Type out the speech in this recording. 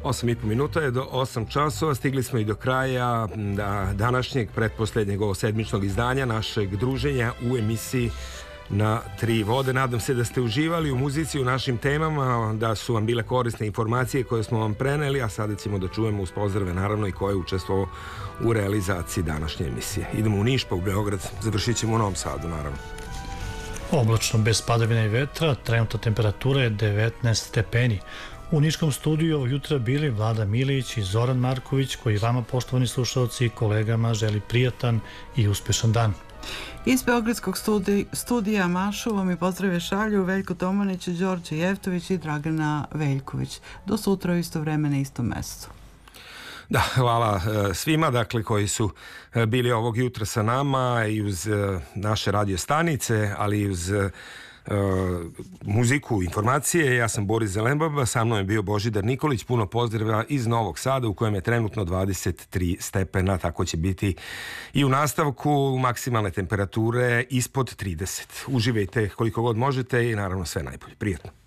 8,5 minuta je do 8 časova. Stigli smo i do kraja današnjeg pretposlednjeg sedmičnog izdanja našeg druženja u emisiji Na tri vode. Nadam se da ste uživali u muzici, u našim temama, da su vam bile korisne informacije koje smo vam preneli, a sada ćemo da čujemo uz pozdrave naravno i ko je učestvovao u realizaciji današnje emisije. Idemo u Niš, pa u Beograd, završit ćemo u Novom Sadu naravno. Oblačno, bez padavina i vetra, trenutna temperatura je 19 stepeni. U niškom studiju ovog jutra bili Vlada Milić i Zoran Marković, koji vama, poštovani slušalci i kolegama, želi prijatan i uspešan dan. Iz Beogradskog studija Mašovo mi pozdrave šalju Veljko Tomanić, Đorđe Jeftović i Dragana Veljković. Do sutra u isto vreme na istom mestu. Da, hvala svima, dakle, koji su bili ovog jutra sa nama i uz naše radio stanice, ali i uz muziku, informacije. Ja sam Boris Zelenbaba, sa mnom je bio Božidar Nikolić. Puno pozdrava iz Novog Sada u kojem je trenutno 23 stepena, tako će biti i u nastavku, maksimalne temperature ispod 30. Uživajte koliko god možete i naravno sve najbolje. Prijatno.